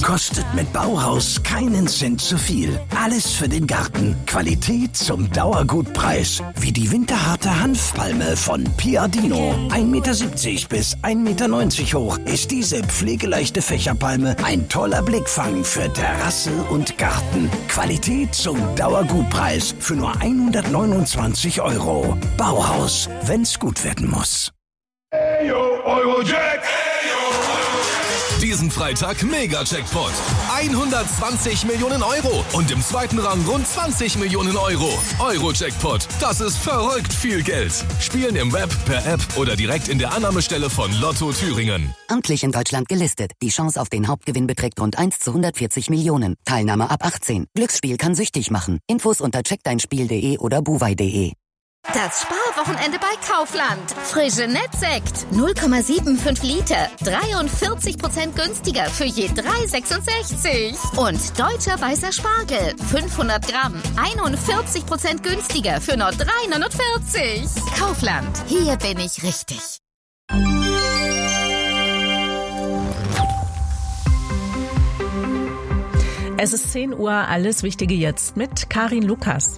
kostet mit Bauhaus keinen Cent zu viel. Alles für den Garten. Qualität zum Dauergutpreis. Wie die winterharte Hanfpalme von Piardino. 1,70 Meter bis 1,90 Meter hoch ist diese pflegeleichte Fächerpalme ein toller Blickfang für Terrasse und Garten. Qualität zum Dauergutpreis für nur 129 €. Bauhaus, wenn's gut werden muss. Eyo, Eurojack! Diesen Freitag Mega-Jackpot. 120 Millionen € und im zweiten Rang rund 20 Millionen €. Euro-Jackpot, das ist verrückt viel Geld. Spielen im Web, per App oder direkt in der Annahmestelle von Lotto Thüringen. Amtlich in Deutschland gelistet. Die Chance auf den Hauptgewinn beträgt rund 1 zu 140 Millionen. Teilnahme ab 18. Glücksspiel kann süchtig machen. Infos unter checkdeinspiel.de oder buwei.de. Das Sparwochenende bei Kaufland. Frische Nettsekt. 0,75 Liter. 43% günstiger für je 3,66. Und deutscher weißer Spargel. 500 Gramm. 41% günstiger für nur 3,49. Kaufland. Hier bin ich richtig. Es ist 10 Uhr. Alles Wichtige jetzt mit Karin Lukas.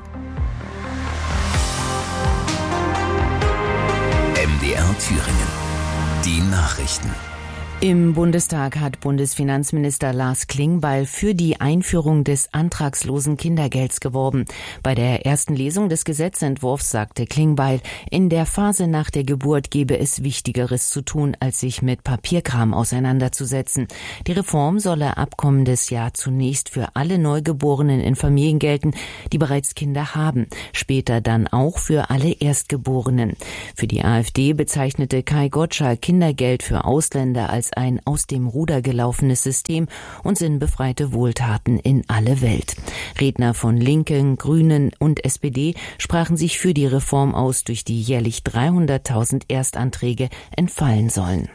MDR Thüringen. Die Nachrichten. Im Bundestag hat Bundesfinanzminister Lars Klingbeil für die Einführung des antragslosen Kindergelds geworben. Bei der ersten Lesung des Gesetzentwurfs sagte Klingbeil, in der Phase nach der Geburt gebe es Wichtigeres zu tun, als sich mit Papierkram auseinanderzusetzen. Die Reform solle ab kommendes Jahr zunächst für alle Neugeborenen in Familien gelten, die bereits Kinder haben, später dann auch für alle Erstgeborenen. Für die AfD bezeichnete Kai Gottschalk Kindergeld für Ausländer als ein aus dem Ruder gelaufenes System und sinnbefreite Wohltaten in alle Welt. Redner von Linken, Grünen und SPD sprachen sich für die Reform aus, durch die jährlich 300.000 Erstanträge entfallen sollen.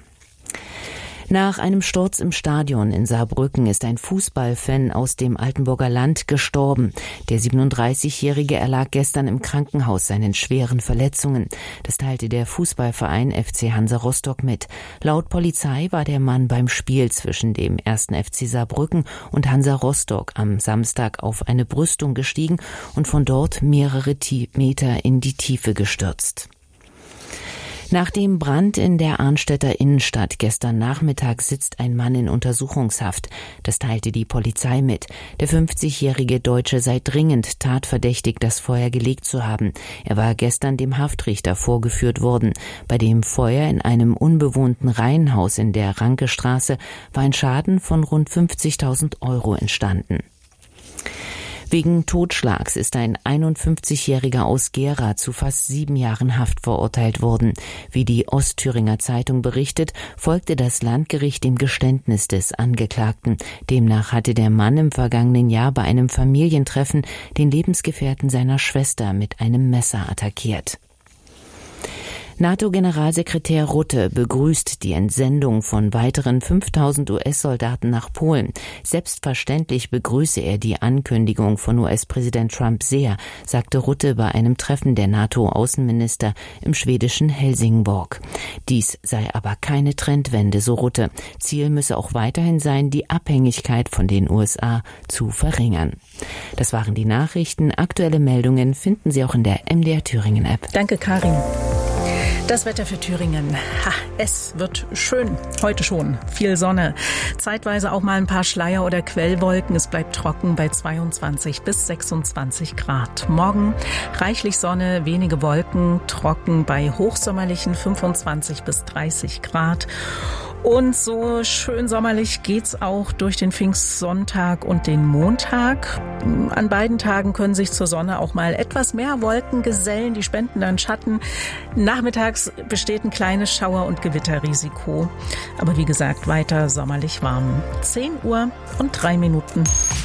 Nach einem Sturz im Stadion in Saarbrücken ist ein Fußballfan aus dem Altenburger Land gestorben. Der 37-Jährige erlag gestern im Krankenhaus seinen schweren Verletzungen. Das teilte der Fußballverein FC Hansa Rostock mit. Laut Polizei war der Mann beim Spiel zwischen dem 1. FC Saarbrücken und Hansa Rostock am Samstag auf eine Brüstung gestiegen und von dort mehrere Meter in die Tiefe gestürzt. Nach dem Brand in der Arnstädter Innenstadt gestern Nachmittag sitzt ein Mann in Untersuchungshaft. Das teilte die Polizei mit. Der 50-jährige Deutsche sei dringend tatverdächtig, das Feuer gelegt zu haben. Er war gestern dem Haftrichter vorgeführt worden. Bei dem Feuer in einem unbewohnten Reihenhaus in der Rankestraße war ein Schaden von rund 50.000 € entstanden. Wegen Totschlags ist ein 51-Jähriger aus Gera zu fast 7 Jahren Haft verurteilt worden. Wie die Ostthüringer Zeitung berichtet, folgte das Landgericht dem Geständnis des Angeklagten. Demnach hatte der Mann im vergangenen Jahr bei einem Familientreffen den Lebensgefährten seiner Schwester mit einem Messer attackiert. NATO-Generalsekretär Rutte begrüßt die Entsendung von weiteren 5.000 US-Soldaten nach Polen. Selbstverständlich begrüße er die Ankündigung von US-Präsident Trump sehr, sagte Rutte bei einem Treffen der NATO-Außenminister im schwedischen Helsingborg. Dies sei aber keine Trendwende, so Rutte. Ziel müsse auch weiterhin sein, die Abhängigkeit von den USA zu verringern. Das waren die Nachrichten. Aktuelle Meldungen finden Sie auch in der MDR Thüringen App. Danke, Karin. Das Wetter für Thüringen. Es wird schön. Heute schon. Viel Sonne. Zeitweise auch mal ein paar Schleier- oder Quellwolken. Es bleibt trocken bei 22 bis 26 Grad. Morgen reichlich Sonne, wenige Wolken, trocken bei hochsommerlichen 25 bis 30 Grad. Und so schön sommerlich geht's auch durch den Pfingstsonntag und den Montag. An beiden Tagen können sich zur Sonne auch mal etwas mehr Wolken gesellen, die spenden dann Schatten. Nachmittags besteht ein kleines Schauer- und Gewitterrisiko. Aber wie gesagt, weiter sommerlich warm. 10 Uhr und 3 Minuten.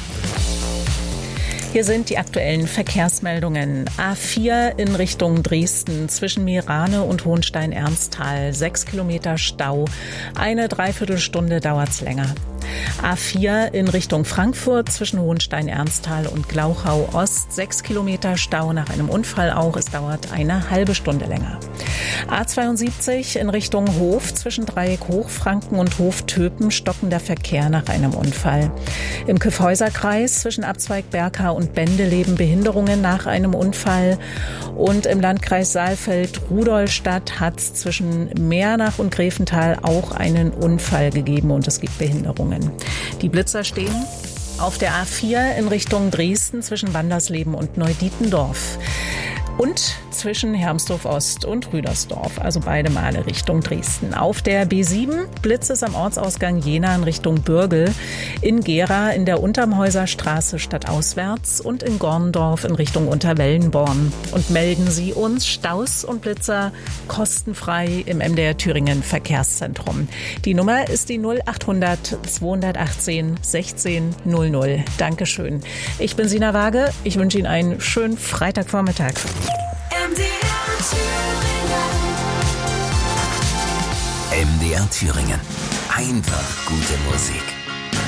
Hier sind die aktuellen Verkehrsmeldungen. A4 in Richtung Dresden zwischen Meerane und Hohenstein-Ernsthal. 6 Kilometer Stau. Eine Dreiviertelstunde dauert's länger. A4 in Richtung Frankfurt zwischen Hohenstein-Ernsthal und Glauchau-Ost. 6 Kilometer Stau nach einem Unfall auch. Es dauert eine halbe Stunde länger. A72 in Richtung Hof zwischen Dreieck Hochfranken und Hof Töpen stockender Verkehr nach einem Unfall. Im Kyffhäuserkreis zwischen Abzweig Berka und Bendeleben Behinderungen nach einem Unfall. Und im Landkreis Saalfeld-Rudolstadt hat es zwischen Meernach und Grevental auch einen Unfall gegeben und es gibt Behinderungen. Die Blitzer stehen auf der A4 in Richtung Dresden zwischen Wandersleben und Neudietendorf. Und zwischen Hermsdorf-Ost und Rüdersdorf, also beide Male Richtung Dresden. Auf der B7 Blitz es am Ortsausgang Jena in Richtung Bürgel, in Gera in der Untermhäuser Straße stadtauswärts und in Gorndorf in Richtung Unterwellenborn. Und melden Sie uns Staus und Blitzer kostenfrei im MDR Thüringen Verkehrszentrum. Die Nummer ist die 0800 218 16 00. Dankeschön. Ich bin Sina Waage. Ich wünsche Ihnen einen schönen Freitagvormittag. MDR Thüringen. Einfach gute Musik.